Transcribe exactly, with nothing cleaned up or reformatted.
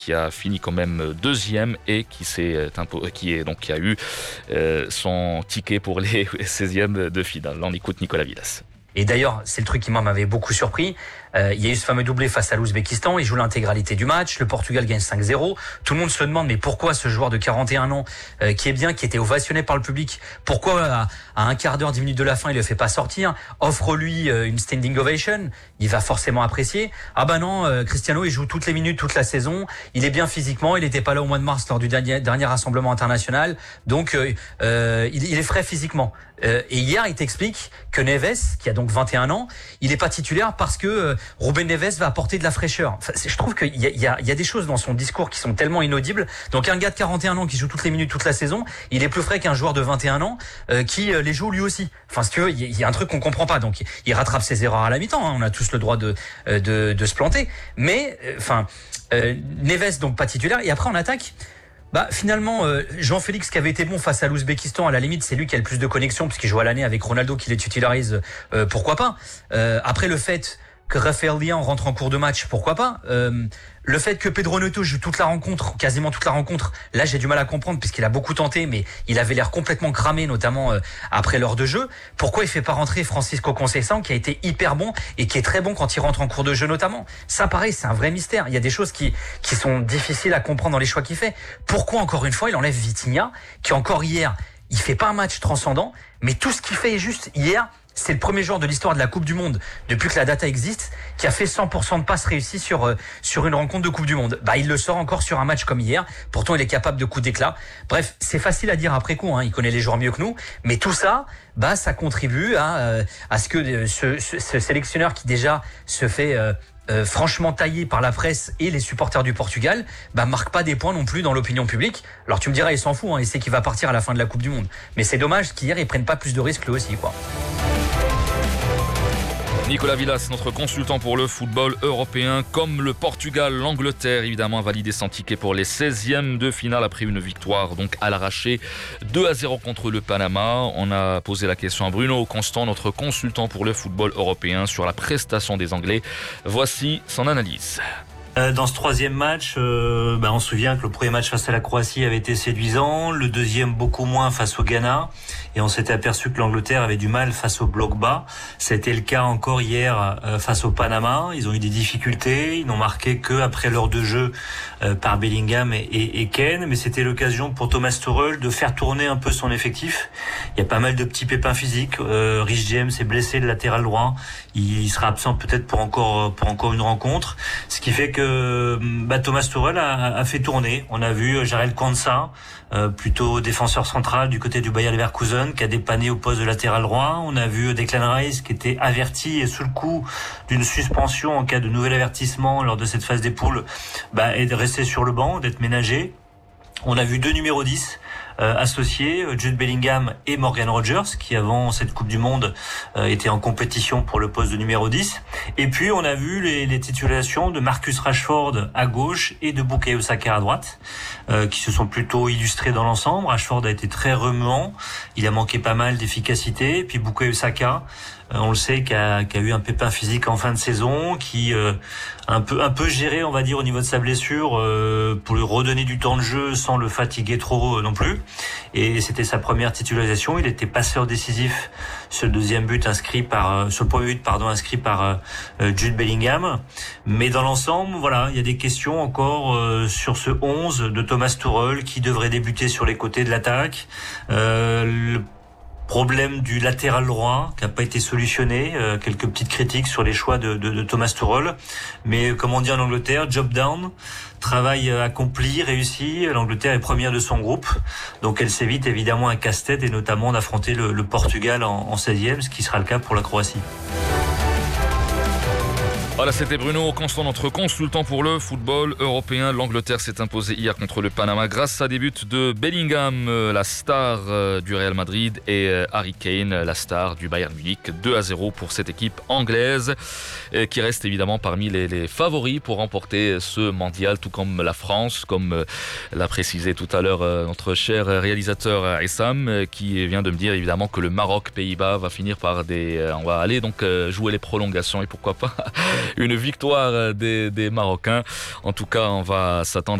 qui a fini quand même deuxième et qui, s'est, qui, est, donc, qui a eu euh, son ticket pour les seizièmes de finale. Là, on écoute Nicolas Villas. Et d'ailleurs, c'est le truc qui moi m'avait beaucoup surpris. Euh, il y a eu ce fameux doublé face à l'Ouzbékistan. Il joue l'intégralité du match. Le Portugal gagne cinq zéro. Tout le monde se demande, mais pourquoi ce joueur de quarante et un ans, euh, qui est bien, qui était ovationné par le public, pourquoi à, à un quart d'heure, dix minutes de la fin, il le fait pas sortir? Offre-lui euh, une standing ovation. Il va forcément apprécier. Ah ben non, euh, Cristiano, il joue toutes les minutes, toute la saison. Il est bien physiquement. Il n'était pas là au mois de mars lors du dernier, dernier rassemblement international. Donc, euh, euh, il, il est frais physiquement. Euh, et hier, il t'explique que Neves, qui a donc vingt et un ans, il est pas titulaire parce que euh, Ruben Neves va apporter de la fraîcheur. Enfin, je trouve qu'il y a, il y, a, il y a des choses dans son discours qui sont tellement inaudibles. Donc un gars de quarante et un ans qui joue toutes les minutes, toute la saison, il est plus frais qu'un joueur de vingt et un ans euh, qui euh, les joue lui aussi. Enfin, si tu veux, il y, y a un truc qu'on comprend pas. Donc il rattrape ses erreurs à la mi-temps. Hein. On a tous le droit de euh, de, de se planter. Mais enfin, euh, euh, Neves donc pas titulaire. Et après en attaque. Bah finalement euh, Jean-Félix qui avait été bon face à l'Ouzbékistan, à la limite c'est lui qui a le plus de connexion puisqu'il joue à l'année avec Ronaldo qui les titularise, euh, pourquoi pas. Euh, après le fait que Raphaël Lian rentre en cours de match, pourquoi pas. Euh, le fait que Pedro Neto joue toute la rencontre, quasiment toute la rencontre, là j'ai du mal à comprendre puisqu'il a beaucoup tenté, mais il avait l'air complètement cramé, notamment euh, après l'heure de jeu. Pourquoi il fait pas rentrer Francisco Conceição qui a été hyper bon et qui est très bon quand il rentre en cours de jeu notamment? Ça pareil, c'est un vrai mystère. Il y a des choses qui qui sont difficiles à comprendre dans les choix qu'il fait. Pourquoi encore une fois il enlève Vitinha qui encore hier, il fait pas un match transcendant, mais tout ce qu'il fait est juste. Hier, c'est le premier joueur de l'histoire de la Coupe du Monde, depuis que la data existe, qui a fait cent pour cent de passes réussies sur euh, sur une rencontre de Coupe du Monde. Bah, il le sort encore sur un match comme hier. Pourtant, il est capable de coups d'éclat. Bref, c'est facile à dire après coup. Hein, il connaît les joueurs mieux que nous. Mais tout ça, bah, ça contribue à euh, à ce que euh, ce, ce, ce sélectionneur qui déjà se fait euh, Euh, franchement taillé par la presse et les supporters du Portugal, bah marque pas des points non plus dans l'opinion publique. Alors tu me diras, il s'en fout, hein, il sait qu'il va partir à la fin de la Coupe du Monde. Mais c'est dommage qu'hier ils prennent pas plus de risques eux aussi, quoi. Nicolas Villas, notre consultant pour le football européen, comme le Portugal, l'Angleterre évidemment a validé son ticket pour les seizièmes de finale après une victoire donc à l'arraché deux à zéro contre le Panama. On a posé la question à Bruno Constant, notre consultant pour le football européen, sur la prestation des Anglais. Voici son analyse. Dans ce troisième match, euh, bah on se souvient que le premier match face à la Croatie avait été séduisant, le deuxième beaucoup moins face au Ghana, et on s'était aperçu que l'Angleterre avait du mal face au bloc bas. C'était le cas encore hier euh, face au Panama. Ils ont eu des difficultés, ils n'ont marqué que après l'heure de jeu euh, par Bellingham et, et, et Kane, mais c'était l'occasion pour Thomas Tuchel de faire tourner un peu son effectif. Il y a pas mal de petits pépins physiques. Euh, Rhys James est blessé, le latéral droit, il, il sera absent peut-être pour encore pour encore une rencontre, ce qui fait que Bah, Thomas Tuchel a, a fait tourner. On a vu Jarell Quansah, euh, plutôt défenseur central du côté du Bayer Leverkusen, qui a dépanné au poste de latéral droit. On a vu Declan Rice qui était averti et sous le coup d'une suspension en cas de nouvel avertissement lors de cette phase des poules, bah, et de rester sur le banc, d'être ménagé. On a vu deux numéros dix euh, associés, Jude Bellingham et Morgan Rogers, qui avant cette Coupe du Monde euh, étaient en compétition pour le poste de numéro dix. Et puis on a vu les, les titulations de Marcus Rashford à gauche et de Bukayo Saka à droite, euh, qui se sont plutôt illustrés dans l'ensemble. Rashford a été très remuant, il a manqué pas mal d'efficacité. Et puis Bukayo Saka, on le sait, qui a, qui a eu un pépin physique en fin de saison, qui euh, un peu un peu géré, on va dire, au niveau de sa blessure, euh, pour lui redonner du temps de jeu sans le fatiguer trop euh, non plus. Et c'était sa première titularisation. Il était passeur décisif sur le deuxième but inscrit par, euh, sur le premier but pardon inscrit par euh, Jude Bellingham. Mais dans l'ensemble, voilà, il y a des questions encore euh, sur ce onze de Thomas Tuchel qui devrait débuter sur les côtés de l'attaque. Euh, le problème du latéral droit qui n'a pas été solutionné, euh, quelques petites critiques sur les choix de, de, de Thomas Tuchel, mais comme on dit en Angleterre, job done, travail accompli, réussi. L'Angleterre est première de son groupe, donc elle s'évite évidemment un casse-tête et notamment d'affronter le, le Portugal en, en seizième, ce qui sera le cas pour la Croatie. Voilà, c'était Bruno Constant, notre consultant pour le football européen. L'Angleterre s'est imposée hier contre le Panama grâce à des buts de Bellingham, la star du Real Madrid, et Harry Kane, la star du Bayern Munich. deux à zéro pour cette équipe anglaise qui reste évidemment parmi les, les favoris pour remporter ce mondial, tout comme la France, comme l'a précisé tout à l'heure notre cher réalisateur Issam, qui vient de me dire évidemment que le Maroc-Pays-Bas va finir par des... On va aller donc jouer les prolongations et pourquoi pas Une victoire des, des Marocains. En tout cas, on va s'attendre